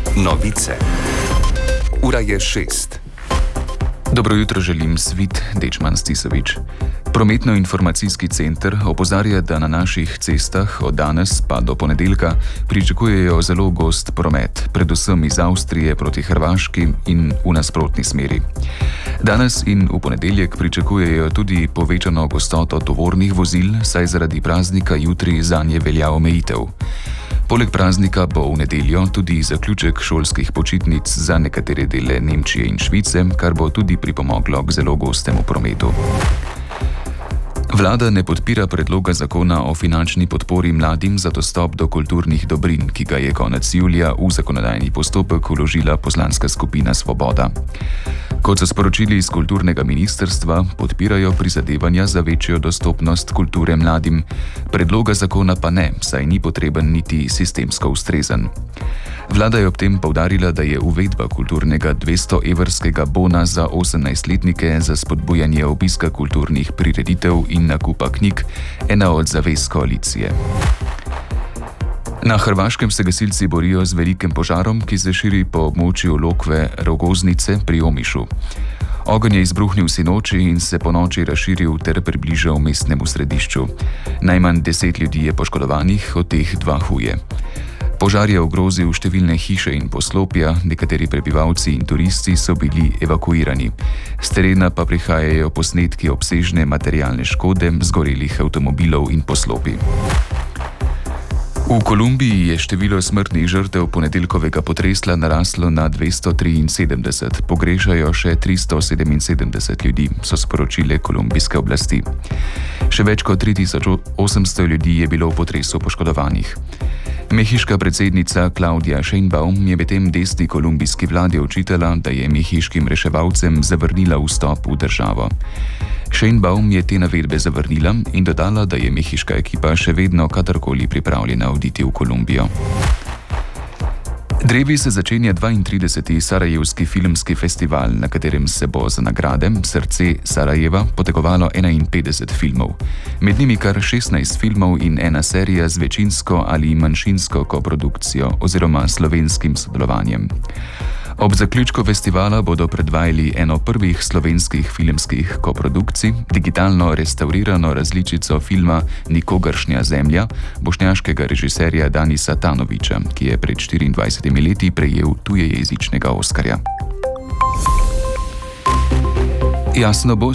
Novice. Ura je 6. Dobro jutro želim, Svit Dečman Stisovič. Prometno-informacijski center opozarja, da na naših cestah od danes pa do ponedeljka pričakujejo zelo gost promet, predvsem iz Avstrije proti Hrvaški in v nasprotni smeri. Danes in v ponedeljek pričakujejo tudi povečano gostoto tovornih vozil, saj zaradi praznika jutri zanje velja omejitev. Poleg praznika bo v nedeljo tudi zaključek šolskih počitnic za nekatere dele Nemčije in Švice, kar bo tudi pripomoglo k zelo gostemu prometu. Vlada ne podpira predloga zakona o finančni podpori mladim za dostop do kulturnih dobrin, ki ga je konec julija v zakonodajni postopek vložila poslanska skupina Svoboda. Kot so sporočili iz kulturnega ministrstva, podpirajo prizadevanja za večjo dostopnost kulture mladim, predloga zakona pa ne, saj ni potreben niti sistemsko ustrezen. Vlada je ob tem poudarila, da je uvedba kulturnega 200-evrskega bona za 18-letnike za spodbujanje obiska kulturnih prireditev in nakupa knjig ena od zavez koalicije. Na Hrvaškem se gasilci borijo z velikim požarom, ki se širi po območju Lokve Rogoznice pri Omišu. Ogenj je izbruhnil sinoči in se ponoči razširil ter približal mestnemu središču. Najmanj 10 ljudi je poškodovanih, od teh 2 huje. Požar je ogrozil številne hiše in poslopja, nekateri prebivalci in turisti so bili evakuirani. S terena pa prihajajo posnetki obsežne materialne škode zgorelih avtomobilov in poslopij. V Kolumbiji je število smrtnih žrtev ponedeljkovega potresa naraslo na 273, pogrešajo še 377 ljudi, so sporočile kolumbijske oblasti. Še več kot 3800 ljudi je bilo v potresu poškodovanih. Mehiška predsednica Claudia Sheinbaum je medtem desni kolumbijski vladi očitala, da je mehiškim reševalcem zavrnila vstop v državo. Sheinbaum je te navedbe zavrnila in dodala, da je mehiška ekipa še vedno kadarkoli pripravljena oditi v Kolumbijo. Drevi se začenja 32. Sarajevski filmski festival, na katerem se bo za nagrade Srce Sarajeva potegovalo 51 filmov. Med njimi kar 16 filmov in ena serija z večinsko ali manjšinsko koprodukcijo oziroma slovenskim sodelovanjem. Ob zaključku festivala bodo predvajali eno prvih slovenskih filmskih koprodukcij, digitalno restaurirano različico filma Nikogaršnja zemlja bošnjaškega režiserja Danisa Tanovića, ki je pred 24 leti prejel tujejezičnega Oskarja. Jasno bo